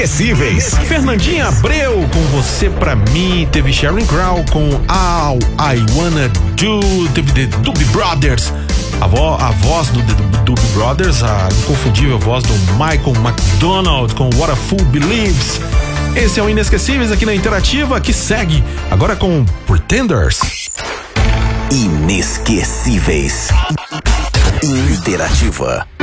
Inesquecíveis. Fernandinha Abreu com Você Pra Mim. Teve Sheryl Crow com All I Wanna Do. Teve The Doobie Brothers. A voz do The Doobie Brothers, a inconfundível voz do Michael McDonald com What a Fool Believes. Esse é o Inesquecíveis aqui na Interativa, que segue agora com Pretenders. Inesquecíveis. Interativa.